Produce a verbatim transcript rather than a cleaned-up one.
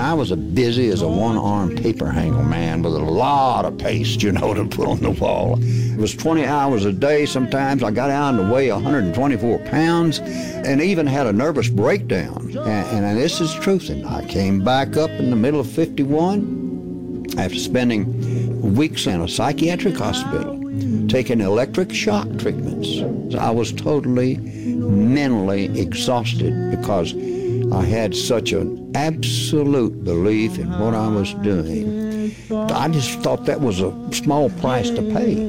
I was as busy as a one-armed paper hanger man with a lot of paste, you know, to put on the wall. It was twenty hours a day sometimes. I got down to weigh one hundred twenty-four pounds and even had a nervous breakdown. And, and this is truth. And I came back up in the middle of fifty-one after spending weeks in a psychiatric hospital, taking electric shock treatments. I was totally mentally exhausted because I had such an absolute belief in what I was doing. I just thought that was a small price to pay.